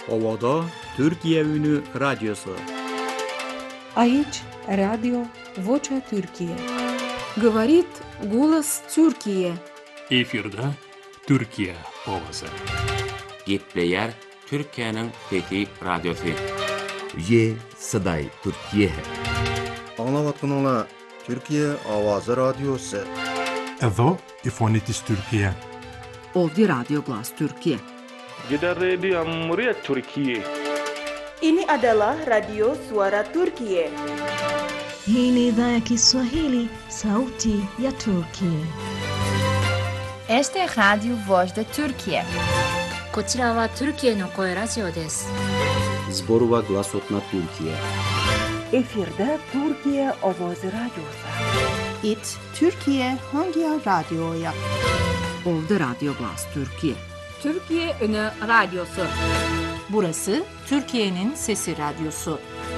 Ovada Türkiye Ünü Radyosu. Aici, Radio Vocea Türkiye. Говорит голос Türkiye. Efirde Türkiye Ovası. Gepleyer Türkiye'nin fethi radyosu. Ye Saday Türkiye. Anlavatkanlar Türkiye Avazı Radyosu. Edo İfonitis Türkiye. Ovdje Radio Glas Türkiye. Gidan Rediyon Muryar Türkiye. Ini adalah Radio Suara Türkiye. Hii ni idhaa ya Kiswahili, sauti ya Turkiye. Este é Radio Voz da Türkiye. こちらはトルキエの声ラジオです。 Zborova Glasotna Türkiye. Efirde Türkiye Ovozi Radyosu. İt Türkiye Hangi Radyo'ya? Ovdje Radio Glas Türkiye. Türkiye Ünü Radyosu. Burası Türkiye'nin Sesi Radyosu.